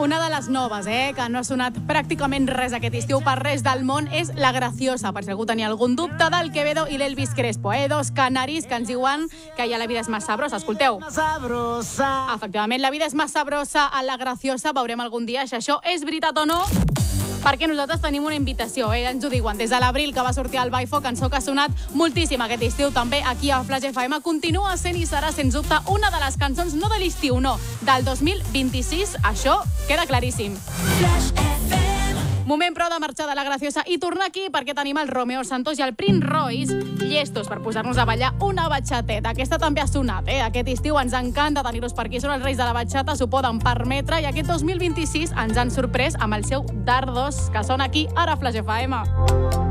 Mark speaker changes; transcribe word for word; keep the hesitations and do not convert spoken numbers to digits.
Speaker 1: Una de les noves, eh, que no ha sonat pràcticament res aquest estiu per res del món, és La Graciosa, per si algú tenia algun dubte, del Quevedo i l'Elvis Crespo, eh? Dos canaris que ens diuen que ja la vida és massa sabrosa. Escolteu. Efectivament, la vida és massa sabrosa a La Graciosa. Veurem algun dia si això és veritat o no, perquè nosaltres tenim una invitació, eh? Ens ho diuen des de l'abril, que va sortir al Baifo, cançó que ha sonat moltíssim aquest estiu, també aquí a Flash F M. Continua sent i serà, sens dubte, una de les cançons, no de l'estiu, no, del dos mil vint-i-sis. Això queda claríssim. Flash F M. Moment, però, de marxar de La Graciosa i tornar aquí, perquè tenim el Romeo Santos i el Prince Royce llestos per posar-nos a ballar una batxateta. Aquesta també ha sonat, eh? Aquest estiu ens encanta tenir-los per aquí. Són els reis de la batxata, s'ho poden permetre, i aquest dos mil vint-i-sis ens han sorprès amb el seu Dardos, que sona aquí, ara a Flash F M.